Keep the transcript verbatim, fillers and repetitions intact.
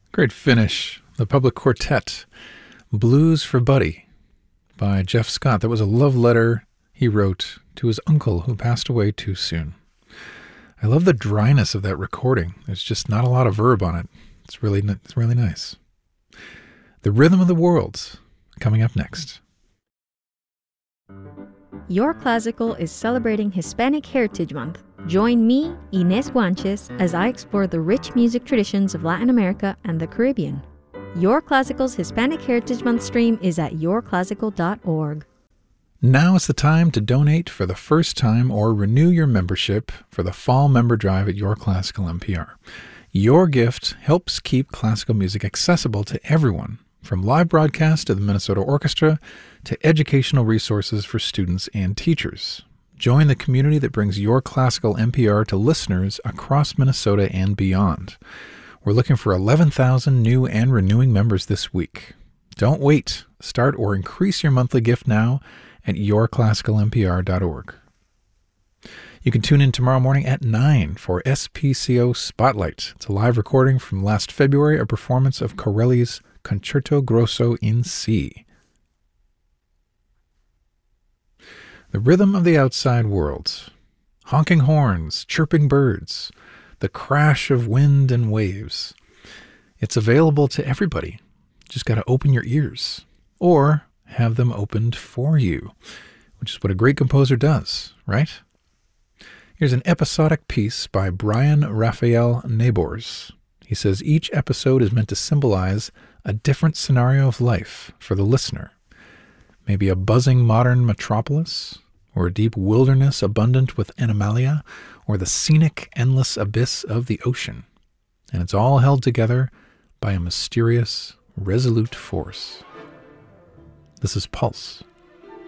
Great finish. The Public Quartet, Blues for Buddy by Jeff Scott. That was a love letter he wrote to his uncle who passed away too soon. I love the dryness of that recording. There's just not a lot of verb on it. It's really, it's really nice. The Rhythm of the World, coming up next. Your Classical is celebrating Hispanic Heritage Month. Join me, Inés Guanches, as I explore the rich music traditions of Latin America and the Caribbean. Your Classical's Hispanic Heritage Month stream is at your classical dot org. Now is the time to donate for the first time or renew your membership for the Fall Member Drive at Your Classical N P R. Your gift helps keep classical music accessible to everyone, from live broadcasts to the Minnesota Orchestra to educational resources for students and teachers. Join the community that brings Your Classical N P R to listeners across Minnesota and beyond. We're looking for eleven thousand new and renewing members this week. Don't wait. Start or increase your monthly gift now at your classical n p r dot org. You can tune in tomorrow morning at nine for S P C O Spotlight. It's a live recording from last February, a performance of Corelli's Concerto Grosso in C. The rhythm of the outside world. Honking horns, chirping birds, the crash of wind and waves. It's available to everybody. Just got to open your ears. Or have them opened for you, which is what a great composer does, right? Here's an episodic piece by Brian Raphael Nabors. He says each episode is meant to symbolize a different scenario of life for the listener. Maybe a buzzing modern metropolis, or a deep wilderness abundant with animalia, or the scenic endless abyss of the ocean. And it's all held together by a mysterious, resolute force. This is Pulse.